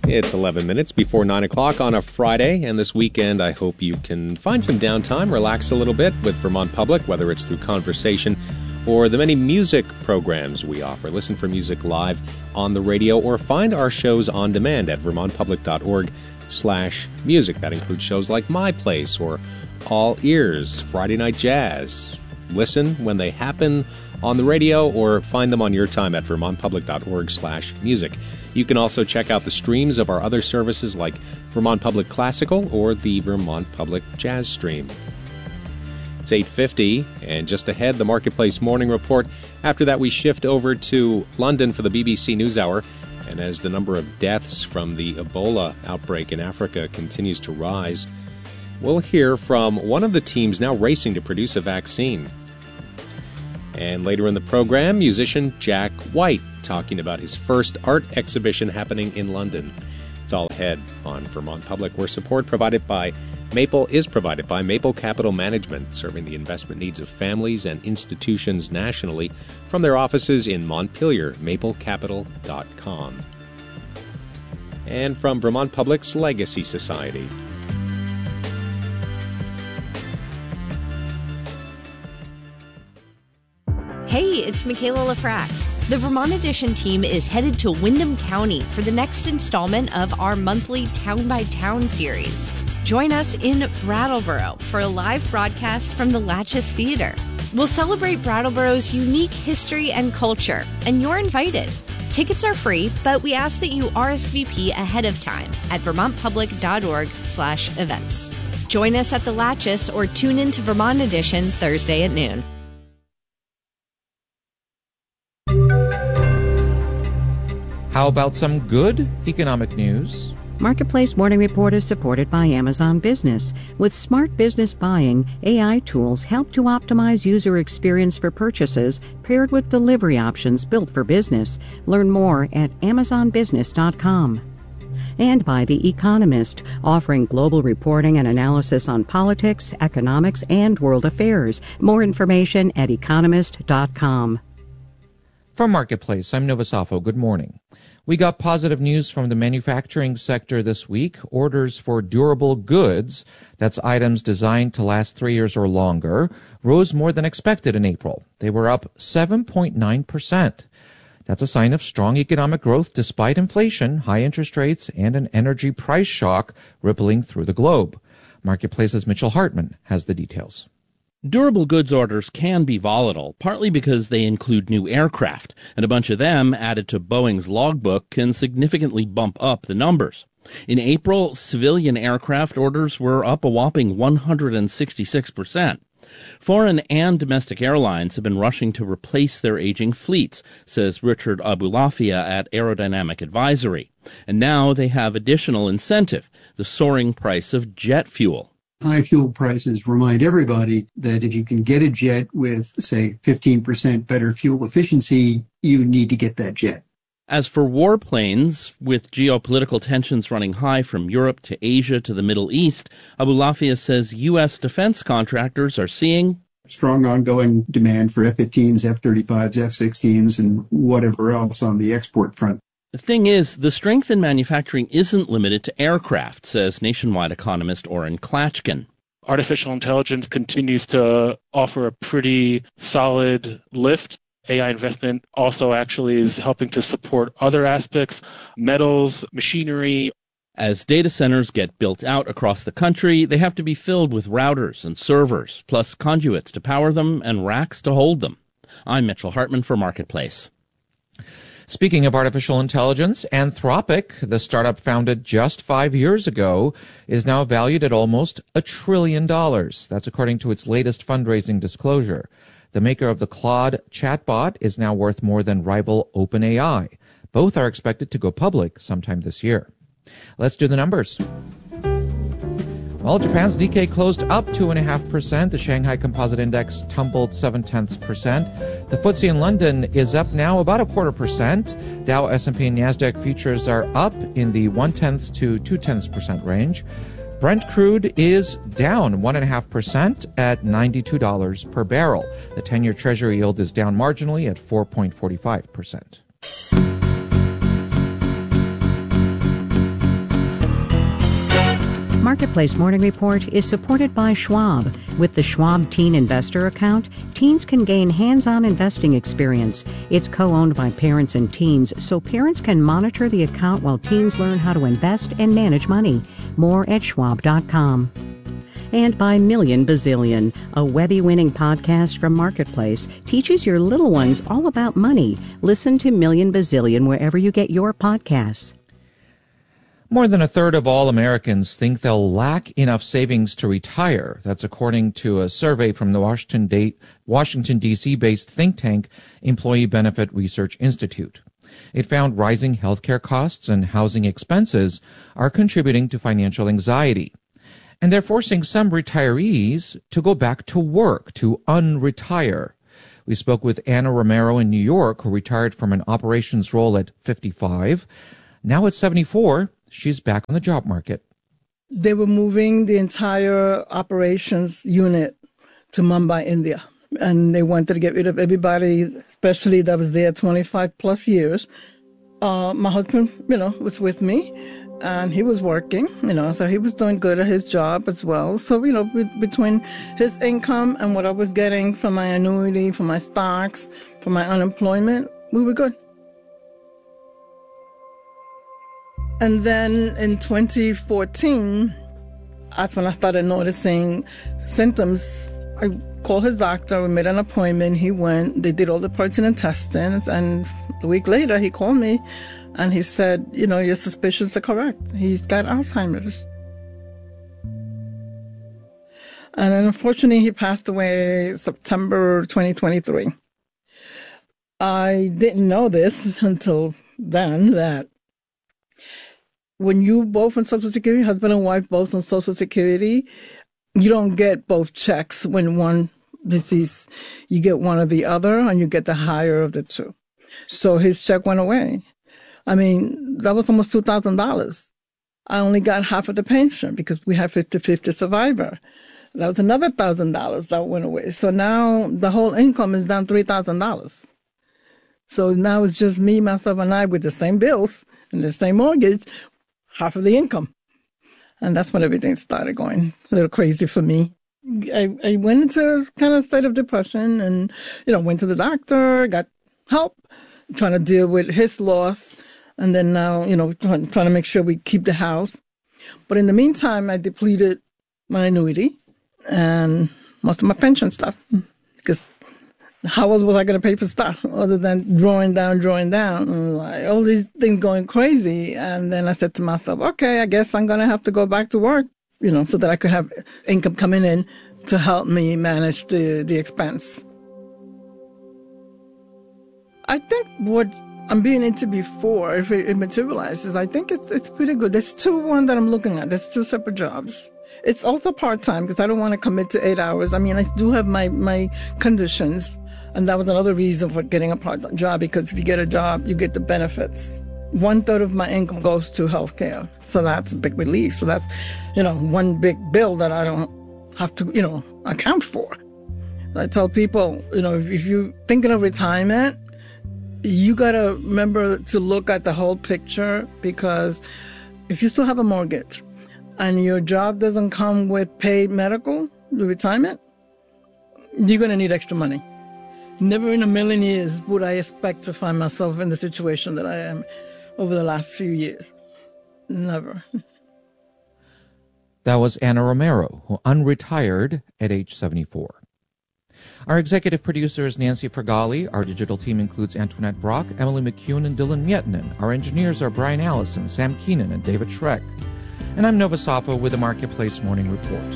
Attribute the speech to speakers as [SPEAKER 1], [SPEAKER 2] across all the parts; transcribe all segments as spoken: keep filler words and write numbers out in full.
[SPEAKER 1] It's eleven minutes before nine o'clock on a Friday, and this weekend I hope you can find some downtime, relax a little bit with Vermont Public, whether it's through conversation or the many music programs we offer. Listen for music live on the radio or find our shows on demand at vermontpublic.org slash music. That includes shows like My Place or All Ears, Friday Night Jazz. Listen when they happen on the radio or find them on your time at vermontpublic.org slash music. You can also check out the streams of our other services like Vermont Public Classical or the Vermont Public Jazz Stream. It's eight fifty, and just ahead, the Marketplace Morning Report. After that, we shift over to London for the B B C NewsHour. And as the number of deaths from the Ebola outbreak in Africa continues to rise, we'll hear from one of the teams now racing to produce a vaccine. And later in the program, musician Jack White talking about his first art exhibition happening in London. It's all ahead on Vermont Public, where support provided by Maple is provided by Maple Capital Management, serving the investment needs of families and institutions nationally from their offices in Montpelier, maple capital dot com. And from Vermont Public's Legacy Society.
[SPEAKER 2] Hey, it's Michaela Lafrac. The Vermont Edition team is headed to Windham County for the next installment of our monthly Town by Town series. Join us in Brattleboro for a live broadcast from the Latches Theater. We'll celebrate Brattleboro's unique history and culture, and you're invited. Tickets are free, but we ask that you R S V P ahead of time at vermontpublic.org slash events. Join us at the Latches or tune in to Vermont Edition Thursday at noon.
[SPEAKER 3] How about some good economic news?
[SPEAKER 4] Marketplace Morning Report is supported by Amazon Business. With smart business buying, A I tools help to optimize user experience for purchases paired with delivery options built for business. Learn more at amazon business dot com. And by The Economist, offering global reporting and analysis on politics, economics, and world affairs. More information at economist dot com.
[SPEAKER 3] From Marketplace, I'm Nova Safo. Good morning. We got positive news from the manufacturing sector this week. Orders for durable goods, that's items designed to last three years or longer, rose more than expected in April. They were up seven point nine percent. That's a sign of strong economic growth despite inflation, high interest rates, and an energy price shock rippling through the globe. Marketplace's Mitchell Hartman has the details.
[SPEAKER 5] Durable goods orders can be volatile, partly because they include new aircraft, and a bunch of them added to Boeing's logbook can significantly bump up the numbers. In April, civilian aircraft orders were up a whopping one hundred sixty-six percent. Foreign and domestic airlines have been rushing to replace their aging fleets, says Richard Abulafia at Aerodynamic Advisory. And now they have additional incentive, the soaring price of jet fuel.
[SPEAKER 6] High fuel prices remind everybody that if you can get a jet with, say, fifteen percent better fuel efficiency, you need to get that jet.
[SPEAKER 5] As for warplanes, with geopolitical tensions running high from Europe to Asia to the Middle East, Abulafia says U S defense contractors are seeing
[SPEAKER 6] strong ongoing demand for F fifteens, F thirty-fives, F sixteens, and whatever else on the export front.
[SPEAKER 5] The thing is, the strength in manufacturing isn't limited to aircraft, says nationwide economist Oren Klatchkin.
[SPEAKER 7] Artificial intelligence continues to offer a pretty solid lift. A I investment also actually is helping to support other aspects, metals, machinery.
[SPEAKER 5] As data centers get built out across the country, they have to be filled with routers and servers, plus conduits to power them and racks to hold them. I'm Mitchell Hartman for Marketplace.
[SPEAKER 3] Speaking of artificial intelligence, Anthropic, the startup founded just five years ago, is now valued at almost a trillion dollars. That's according to its latest fundraising disclosure. The maker of the Claude chatbot is now worth more than rival OpenAI. Both are expected to go public sometime this year. Let's do the numbers. Well, Japan's Nikkei closed up two point five percent. The Shanghai Composite Index tumbled seven tenths percent. The F T S E in London is up now about a quarter percent. Dow, S and P, and Nasdaq futures are up in the one tenths to two tenths percent range. Brent crude is down one point five percent at ninety-two dollars per barrel. The ten-year Treasury yield is down marginally at four point four five percent.
[SPEAKER 4] Marketplace Morning Report is supported by Schwab. With the Schwab Teen Investor account, teens can gain hands-on investing experience. It's co-owned by parents and teens, so parents can monitor the account while teens learn how to invest and manage money. More at schwab dot com. And by Million Bazillion, a Webby-winning podcast from Marketplace, teaches your little ones all about money. Listen to Million Bazillion wherever you get your podcasts.
[SPEAKER 3] More than a third of all Americans think they'll lack enough savings to retire. That's according to a survey from the Washington, D- Washington D C-based think tank Employee Benefit Research Institute. It found rising healthcare costs and housing expenses are contributing to financial anxiety. And they're forcing some retirees to go back to work, to unretire. We spoke with Anna Romero in New York, who retired from an operations role at fifty-five. Now at seventy-four, she's back on the job market.
[SPEAKER 8] They were moving the entire operations unit to Mumbai, India. And they wanted to get rid of everybody, especially that was there twenty-five plus years. Uh, my husband, you know, was with me, and he was working, you know, so he was doing good at his job as well. So, you know, be- between his income and what I was getting from my annuity, from my stocks, from my unemployment, we were good. And then in twenty fourteen, that's when I started noticing symptoms. I called his doctor, we made an appointment, he went, they did all the pertinent testings, and a week later he called me and he said, you know, your suspicions are correct. He's got Alzheimer's. And unfortunately, he passed away September twenty twenty-three. I didn't know this until then, that when you both on Social Security, husband and wife both on Social Security, you don't get both checks when one disease, you get one or the other, and you get the higher of the two. So his check went away. I mean, that was almost two thousand dollars. I only got half of the pension because we had fifty-fifty survivor. That was another one thousand dollars that went away. So now the whole income is down three thousand dollars. So now it's just me, myself, and I with the same bills and the same mortgage, half of the income. And that's when everything started going a little crazy for me. I, I went into a kind of state of depression and, you know, went to the doctor, got help, trying to deal with his loss. And then now, you know, trying, trying to make sure we keep the house. But in the meantime, I depleted my annuity and most of my pension stuff. Because how else was I going to pay for stuff other than drawing down, drawing down? And like, all these things going crazy. And then I said to myself, okay, I guess I'm going to have to go back to work, you know, so that I could have income coming in to help me manage the, the expense. I think what I'm being into before, if it, it materializes, I think it's it's pretty good. There's two one that I'm looking at. There's two separate jobs. It's also part-time because I don't want to commit to eight hours. I mean, I do have my, my conditions. And that was another reason for getting a part-time job, because if you get a job, you get the benefits. One third of my income goes to health care. So that's a big relief. So that's, you know, one big bill that I don't have to, you know, account for. I tell people, you know, if, if you're thinking of retirement, you got to remember to look at the whole picture, because if you still have a mortgage and your job doesn't come with paid medical, the retirement, you're going to need extra money. Never in a million years would I expect to find myself in the situation that I am over the last few years. Never.
[SPEAKER 3] That was Anna Romero, who unretired at age seventy-four. Our executive producer is Nancy Fergali. Our digital team includes Antoinette Brock, Emily McCune, and Dylan Mietinen. Our engineers are Brian Allison, Sam Keenan, and David Schreck. And I'm Nova Safa with the Marketplace Morning Report.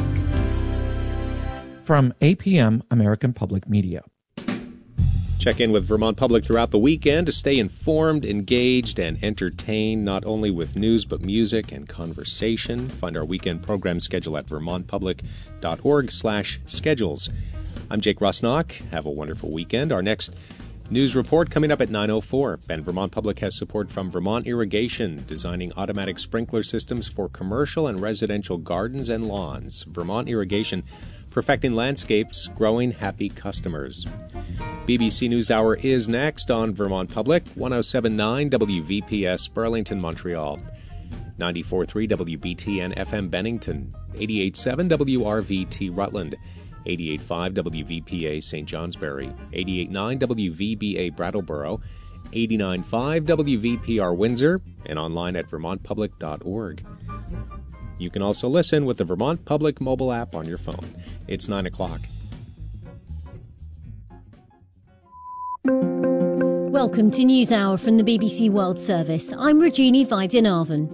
[SPEAKER 3] From A P M American Public Media.
[SPEAKER 1] Check in with Vermont Public throughout the weekend to stay informed, engaged, and entertained, not only with news, but music and conversation. Find our weekend program schedule at vermontpublic.org slash schedules. I'm Jake Rusnock. Have a wonderful weekend. Our next news report coming up at nine oh four. And Vermont Public has support from Vermont Irrigation, designing automatic sprinkler systems for commercial and residential gardens and lawns. Vermont Irrigation, perfecting landscapes, growing happy customers. B B C NewsHour is next on Vermont Public, one oh seven point nine W V P S, Burlington, Montreal. ninety-four point three W B T N F M Bennington, eighty-eight point seven W R V T Rutland, eighty-eight point five W V P A Saint Johnsbury, eighty-eight point nine W V B A Brattleboro, eighty-nine point five W V P R Windsor, and online at vermont public dot org. You can also listen with the Vermont Public mobile app on your phone. It's nine o'clock.
[SPEAKER 9] Welcome to NewsHour from the B B C World Service. I'm Regina Vaidyanathan.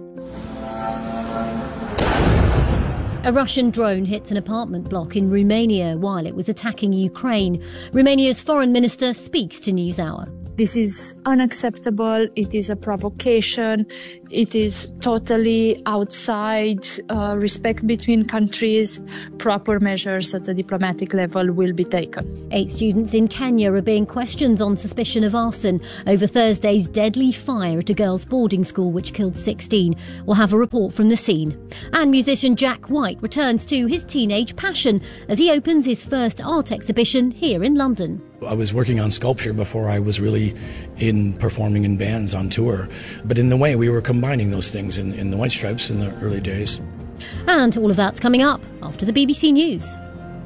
[SPEAKER 9] A Russian drone hits an apartment block in Romania while it was attacking Ukraine. Romania's foreign minister speaks to NewsHour.
[SPEAKER 10] This is unacceptable. It is a provocation. It is totally outside uh, respect between countries. Proper measures at the diplomatic level will be taken.
[SPEAKER 9] Eight students in Kenya are being questioned on suspicion of arson over Thursday's deadly fire at a girls' boarding school which killed sixteen. We'll have a report from the scene. And musician Jack White returns to his teenage passion as he opens his first art exhibition here in London.
[SPEAKER 11] I was working on sculpture before I was really in performing in bands on tour. But in the way, we were combining those things in, in the White Stripes in the early days.
[SPEAKER 9] And all of that's coming up after the B B C News.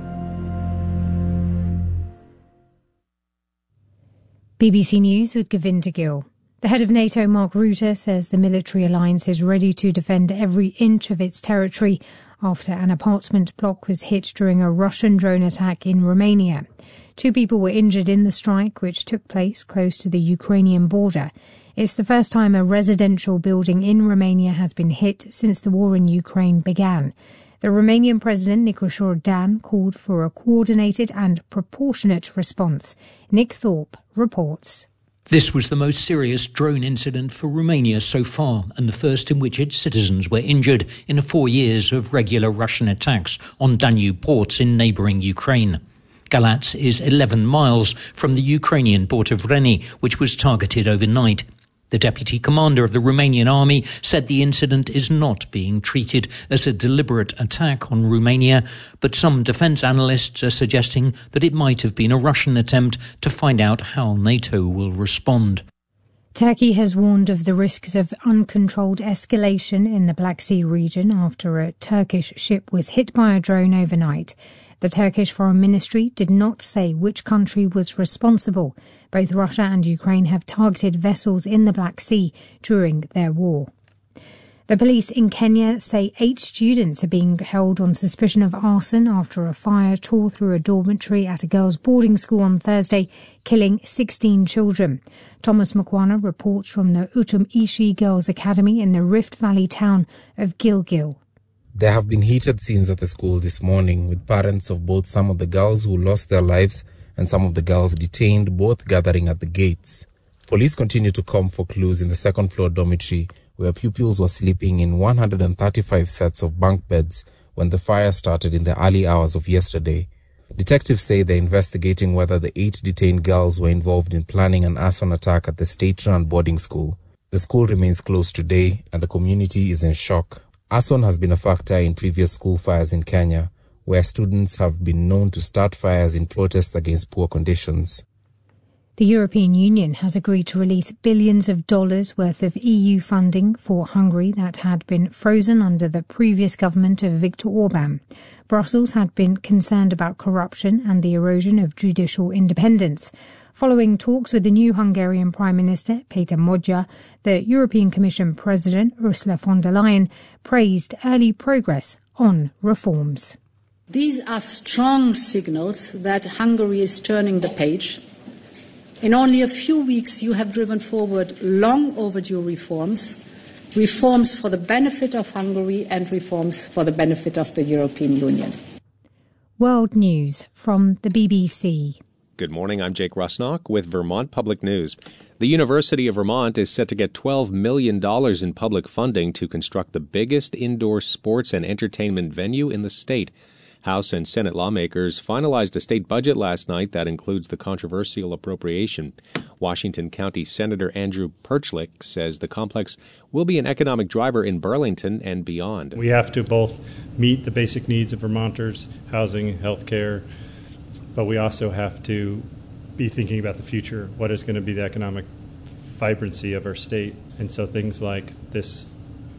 [SPEAKER 12] B B C News with Govinda Gill. The head of NATO, Mark Rutte, says the military alliance is ready to defend every inch of its territory after an apartment block was hit during a Russian drone attack in Romania. Two people were injured in the strike, which took place close to the Ukrainian border. It's the first time a residential building in Romania has been hit since the war in Ukraine began. The Romanian President, Nicușor Dan, called for a coordinated and proportionate response. Nick Thorpe reports.
[SPEAKER 13] This was the most serious drone incident for Romania so far, and the first in which its citizens were injured in four years of regular Russian attacks on Danube ports in neighbouring Ukraine. Galatz is eleven miles from the Ukrainian port of Reni, which was targeted overnight. The deputy commander of the Romanian army said the incident is not being treated as a deliberate attack on Romania, but some defence analysts are suggesting that it might have been a Russian attempt to find out how NATO will respond.
[SPEAKER 12] Turkey has warned of the risks of uncontrolled escalation in the Black Sea region after a Turkish ship was hit by a drone overnight. The Turkish Foreign Ministry did not say which country was responsible. Both Russia and Ukraine have targeted vessels in the Black Sea during their war. The police in Kenya say eight students are being held on suspicion of arson after a fire tore through a dormitory at a girls' boarding school on Thursday, killing sixteen children. Thomas Mkwana reports from the Utumishi Girls' Academy in the Rift Valley town of Gilgil.
[SPEAKER 14] There have been heated scenes at the school this morning, with parents of both some of the girls who lost their lives and some of the girls detained, both gathering at the gates. Police continue to comb for clues in the second-floor dormitory, where pupils were sleeping in one hundred thirty-five sets of bunk beds when the fire started in the early hours of yesterday. Detectives say they're investigating whether the eight detained girls were involved in planning an arson attack at the state-run boarding school. The school remains closed today, and the community is in shock. Arson has been a factor in previous school fires in Kenya, where students have been known to start fires in protest against poor conditions.
[SPEAKER 12] The European Union has agreed to release billions of dollars worth of E U funding for Hungary that had been frozen under the previous government of Viktor Orban. Brussels had been concerned about corruption and the erosion of judicial independence. Following talks with the new Hungarian Prime Minister, Peter Magyar, the European Commission President, Ursula von der Leyen, praised early progress on reforms.
[SPEAKER 15] These are strong signals that Hungary is turning the page. In only a few weeks, you have driven forward long overdue reforms, reforms for the benefit of Hungary and reforms for the benefit of the European Union.
[SPEAKER 12] World News from the B B C.
[SPEAKER 1] Good morning, I'm Jake Rusnock with Vermont Public News. The University of Vermont is set to get twelve million dollars in public funding to construct the biggest indoor sports and entertainment venue in the state. House and Senate lawmakers finalized a state budget last night that includes the controversial appropriation. Washington County Senator Andrew Perchlik says the complex will be an economic driver in Burlington and beyond.
[SPEAKER 16] We have to both meet the basic needs of Vermonters, housing, health care, but we also have to be thinking about the future. What is going to be the economic vibrancy of our state? And so things like this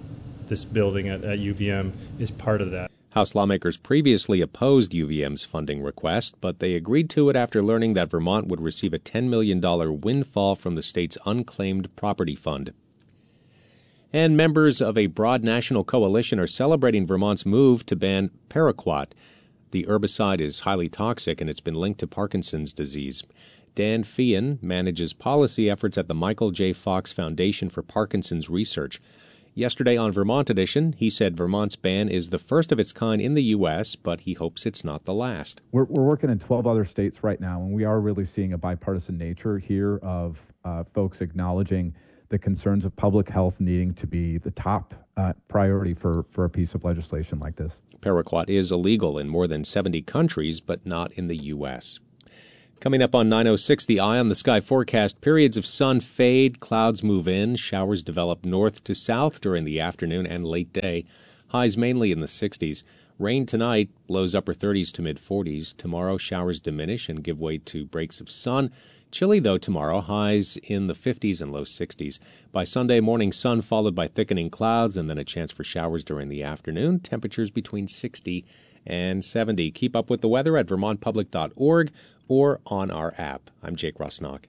[SPEAKER 16] this building at, at U V M is part of that.
[SPEAKER 1] House lawmakers previously opposed U V M's funding request, but they agreed to it after learning that Vermont would receive a ten million dollars windfall from the state's unclaimed property fund. And members of a broad national coalition are celebrating Vermont's move to ban Paraquat. The herbicide is highly toxic and it's been linked to Parkinson's disease. Dan Feehan manages policy efforts at the Michael J. Fox Foundation for Parkinson's Research. Yesterday on Vermont Edition, he said Vermont's ban is the first of its kind in the U S, but he hopes it's not the last.
[SPEAKER 17] We're, we're working in twelve other states right now, and we are really seeing a bipartisan nature here of uh, folks acknowledging the concerns of public health needing to be the top uh, priority for, for a piece of legislation like this.
[SPEAKER 1] Paraquat is illegal in more than seventy countries, but not in the U S. Coming up on nine oh six, the Eye on the Sky forecast. Periods of sun fade, clouds move in, showers develop north to south during the afternoon and late day. Highs mainly in the sixties. Rain tonight, lows upper thirties to mid-forties. Tomorrow, showers diminish and give way to breaks of sun. Chilly, though, tomorrow, highs in the fifties and low sixties. By Sunday morning, sun followed by thickening clouds and then a chance for showers during the afternoon. Temperatures between sixty and seventy. Keep up with the weather at vermont public dot org or on our app. I'm Jake Rosnock.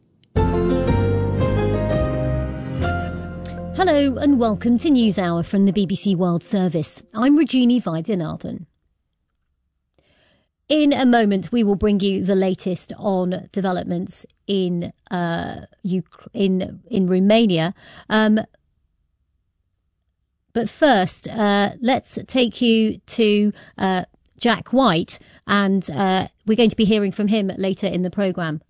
[SPEAKER 9] Hello and welcome to NewsHour from the B B C World Service. I'm Regina Vaidyanathan. In a moment, we will bring you the latest on developments in uh, in in Romania. Um, but first, uh, let's take you to uh, Jack White, and uh, we're going to be hearing from him later in the programme.